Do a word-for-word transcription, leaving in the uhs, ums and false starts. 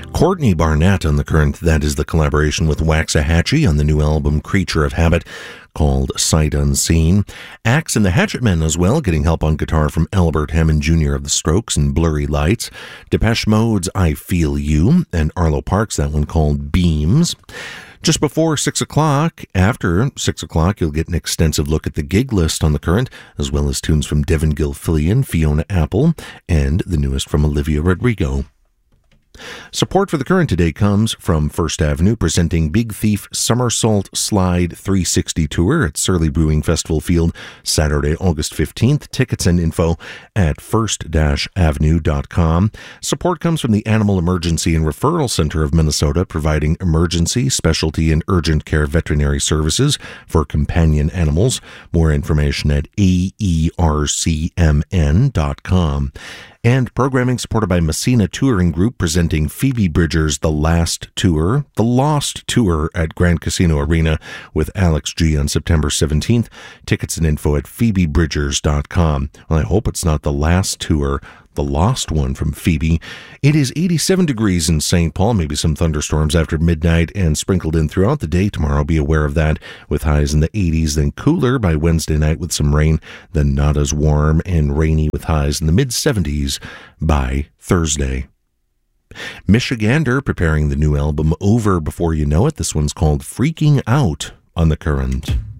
Courtney Barnett on the current. That is the collaboration with Waxahachie on the new album Creature of Habit, called Sight Unseen. Axe and the Hatchet Men as well, getting help on guitar from Albert Hammond Junior of The Strokes and Blurry Lights. Depeche Mode's I Feel You, and Arlo Parks, that one called Beams. Just before six o'clock, after six o'clock, you'll get an extensive look at the gig list on the current, as well as tunes from Devin Gilfillian, Fiona Apple, and the newest from Olivia Rodrigo. Support for the current today comes from First Avenue, presenting Big Thief Somersault Slide three sixty Tour at Surly Brewing Festival Field, Saturday, August fifteenth. Tickets and info at first avenue dot com. Support comes from the Animal Emergency and Referral Center of Minnesota, providing emergency, specialty, and urgent care veterinary services for companion animals. More information at A E R C M N dot com. And programming supported by Messina Touring Group, presenting Phoebe Bridgers' The Last Tour, The Lost Tour at Grand Casino Arena with Alex G on September seventeenth. Tickets and info at phoebe bridgers dot com. Well, I hope it's not the last tour, the lost one from Phoebe. It is eighty-seven degrees in Saint Paul, maybe some thunderstorms after midnight and sprinkled in throughout the day tomorrow. Be aware of that, with highs in the eighties, then cooler by Wednesday night with some rain, then not as warm and rainy with highs in the mid-seventies by Thursday. Michigander preparing the new album Over Before You Know It. This one's called Freaking Out on the current.